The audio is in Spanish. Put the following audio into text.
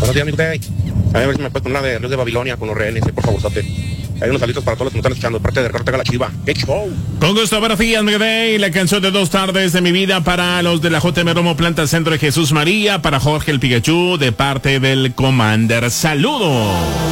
Buenos días, amigo. A ver si me puedes poner una de Ríos de Babilonia con los rehenes, por favor, sote. Hay unos saludos para todos los que me están escuchando, de parte de Ricardo Ortega La Chiva. ¡Qué show! Con gusto, buenos días, amigo. La canción de 2 tardes de mi vida para los de la JM Romo Planta Centro de Jesús María, para Jorge el Pikachu, de parte del Commander. ¡Saludos!